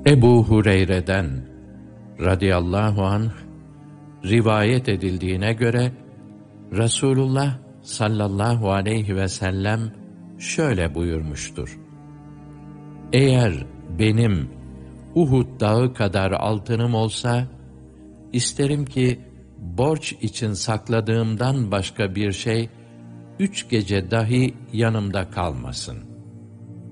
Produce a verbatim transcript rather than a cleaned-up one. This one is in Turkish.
Ebu Hureyre'den radıyallahu anh rivayet edildiğine göre Resulullah sallallahu aleyhi ve sellem şöyle buyurmuştur: Eğer benim Uhud dağı kadar altınım olsa, isterim ki borç için sakladığımdan başka bir şey üç gece dahi yanımda kalmasın.